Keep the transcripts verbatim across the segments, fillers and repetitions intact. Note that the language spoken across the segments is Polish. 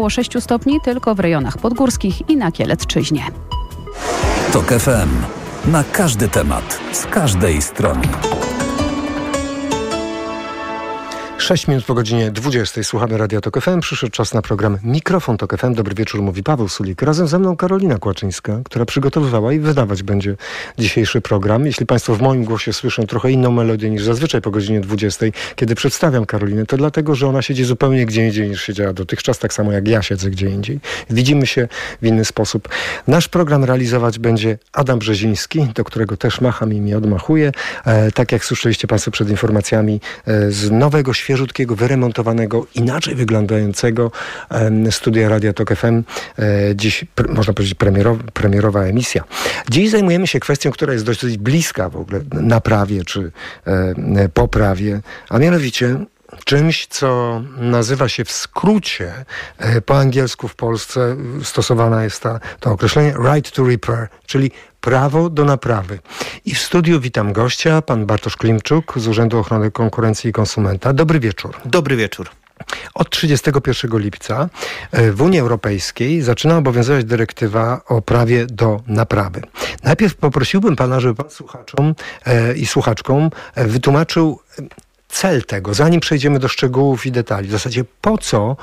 Było sześć stopni tylko w rejonach podgórskich i na Kielecczyźnie. TOK F M. Na każdy temat, z każdej strony. sześć minut po godzinie dwudziestej. Słuchamy Radia TOK F M. Przyszedł czas na program Mikrofon TOK F M. Dobry wieczór, mówi Paweł Sulik. Razem ze mną Karolina Kłaczyńska, która przygotowywała i wydawać będzie dzisiejszy program. Jeśli Państwo w moim głosie słyszą trochę inną melodię niż zazwyczaj po godzinie dwudziestej, kiedy przedstawiam Karolinę, to dlatego, że ona siedzi zupełnie gdzie indziej niż siedziała dotychczas, tak samo jak ja siedzę gdzie indziej. Widzimy się w inny sposób. Nasz program realizować będzie Adam Brzeziński, do którego też macham i mi odmachuje. E, tak jak słyszeliście Państwo przed informacjami, e, z nowego świata, świeżutkiego, wyremontowanego, inaczej wyglądającego e, studia Radia TOK F M. E, dziś, pr- można powiedzieć, premierowa, premierowa emisja. Dziś zajmujemy się kwestią, która jest dość bliska w ogóle naprawie czy e, poprawie, a mianowicie czymś, co nazywa się w skrócie, e, po angielsku w Polsce stosowane jest ta, to określenie right to repair, czyli prawo do naprawy. I w studiu witam gościa, pan Bartosz Klimczuk z Urzędu Ochrony Konkurencji i Konsumenta. Dobry wieczór. Dobry wieczór. Od trzydziestego pierwszego lipca w Unii Europejskiej zaczyna obowiązywać dyrektywa o prawie do naprawy. Najpierw poprosiłbym pana, żeby pan słuchaczom e, i słuchaczkom wytłumaczył cel tego, zanim przejdziemy do szczegółów i detali. W zasadzie po co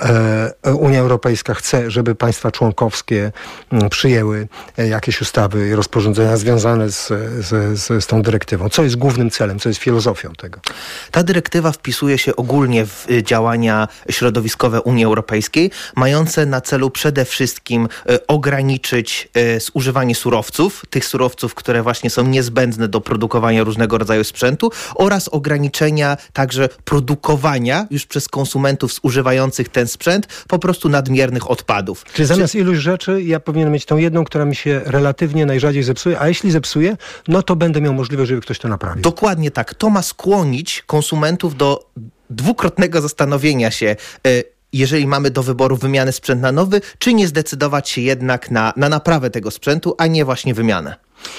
e, Unia Europejska chce, żeby państwa członkowskie m, przyjęły e, jakieś ustawy i rozporządzenia związane z, z, z, z tą dyrektywą. Co jest głównym celem, co jest filozofią tego? Ta dyrektywa wpisuje się ogólnie w y, działania środowiskowe Unii Europejskiej, mające na celu przede wszystkim y, ograniczyć y, zużywanie surowców, tych surowców, które właśnie są niezbędne do produkowania różnego rodzaju sprzętu, oraz ograniczenia także produkowania już przez konsumentów zużywających ten sprzęt po prostu nadmiernych odpadów. Czyli zamiast iluś rzeczy ja powinienem mieć tą jedną, która mi się relatywnie najrzadziej zepsuje, a jeśli zepsuje, no to będę miał możliwość, żeby ktoś to naprawił. Dokładnie tak. To ma skłonić konsumentów do dwukrotnego zastanowienia się, y- jeżeli mamy do wyboru wymianę sprzęt na nowy, czy nie zdecydować się jednak na, na naprawę tego sprzętu, a nie właśnie wymianę.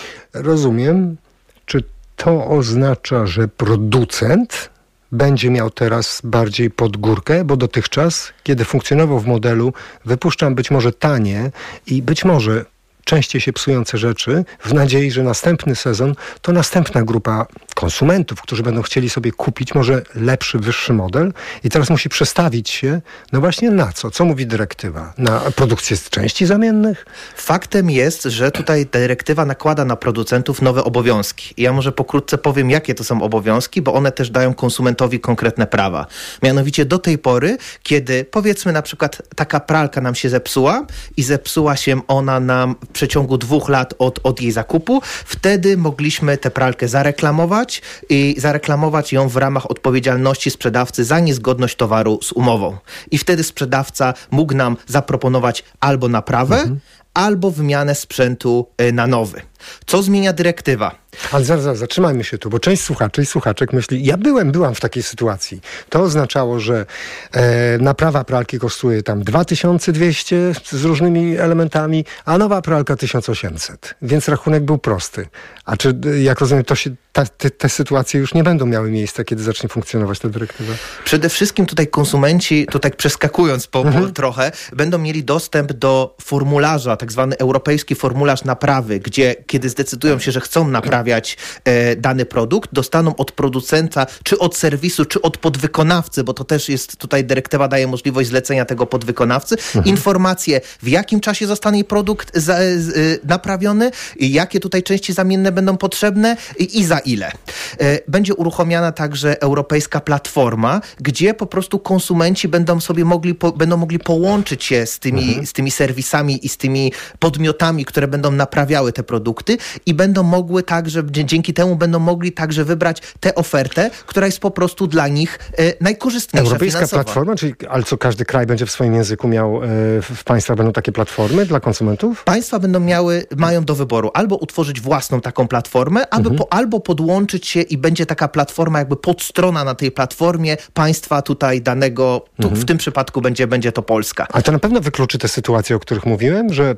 Rozumiem. Czy to oznacza, że producent będzie miał teraz bardziej pod górkę, bo dotychczas, kiedy funkcjonował w modelu, wypuszczam być może tanie i być może częściej się psujące rzeczy, w nadziei, że następny sezon to następna grupa konsumentów, którzy będą chcieli sobie kupić może lepszy, wyższy model i teraz musi przestawić się, no właśnie na co? Co mówi dyrektywa? Na produkcję części zamiennych? Faktem jest, że tutaj dyrektywa nakłada na producentów nowe obowiązki. I ja może pokrótce powiem, jakie to są obowiązki, bo one też dają konsumentowi konkretne prawa. Mianowicie do tej pory, kiedy powiedzmy na przykład taka pralka nam się zepsuła i zepsuła się ona nam w przeciągu dwóch lat od, od jej zakupu, wtedy mogliśmy tę pralkę zareklamować i zareklamować ją w ramach odpowiedzialności sprzedawcy za niezgodność towaru z umową. I wtedy sprzedawca mógł nam zaproponować albo naprawę, mhm. albo wymianę sprzętu na nowy. Co zmienia dyrektywa? Ale zaraz, zaraz, zatrzymajmy się tu, bo część słuchaczy i słuchaczek myśli, ja byłem, byłam w takiej sytuacji. To oznaczało, że e, naprawa pralki kosztuje tam dwa tysiące dwieście z różnymi elementami, a nowa pralka tysiąc osiemset. Więc rachunek był prosty. A czy, jak rozumiem, to się, ta, te, te sytuacje już nie będą miały miejsca, kiedy zacznie funkcjonować ta dyrektywa? Przede wszystkim tutaj konsumenci, to tak przeskakując po, mhm. po trochę, będą mieli dostęp do formularza, tak zwany europejski formularz naprawy, gdzie kiedy zdecydują się, że chcą naprawiać e, dany produkt, dostaną od producenta, czy od serwisu, czy od podwykonawcy, bo to też jest, tutaj dyrektywa daje możliwość zlecenia tego podwykonawcy, mhm. informacje, w jakim czasie zostanie produkt za, z, naprawiony, jakie tutaj części zamienne będą potrzebne i, i za ile. E, będzie uruchomiona także europejska platforma, gdzie po prostu konsumenci będą sobie mogli, po, będą mogli połączyć się z tymi, mhm. z tymi serwisami i z tymi podmiotami, które będą naprawiały te produkty i będą mogły także, dzięki temu będą mogli także wybrać tę ofertę, która jest po prostu dla nich e, najkorzystniejsza Europejska finansowo. platforma, czyli, ale co każdy kraj będzie w swoim języku miał, e, w państwach będą takie platformy dla konsumentów? Państwa będą miały, mają do wyboru albo utworzyć własną taką platformę, albo, mhm. po, albo podłączyć się i będzie taka platforma, jakby podstrona na tej platformie państwa tutaj danego, tu, mhm. w tym przypadku będzie, będzie to Polska. Ale to na pewno wykluczy te sytuacje, o których mówiłem, że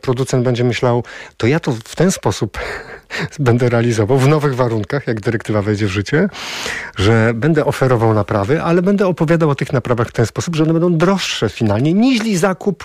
producent będzie myślał, to ja to w ten sposób będę realizował w nowych warunkach, jak dyrektywa wejdzie w życie, że będę oferował naprawy, ale będę opowiadał o tych naprawach w ten sposób, że one będą droższe finalnie niż zakup